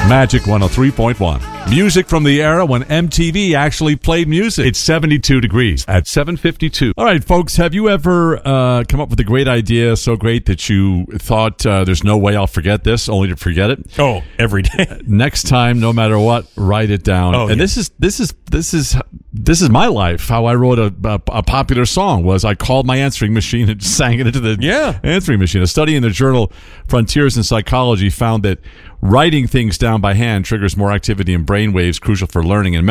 Magic 103.1. Music from the era when MTV actually played music. It's 72 degrees at 7:52. All right, folks, have you ever come up with a great idea, so great that you thought there's no way I'll forget this, only to forget it? Oh, every day. Next time, no matter what, write it down. Oh, and yeah. this is my life. How I wrote a popular song was I called my answering machine and sang it into the answering machine. A study in the journal Frontiers in Psychology found that writing things down by hand triggers more activity in brain waves crucial for learning and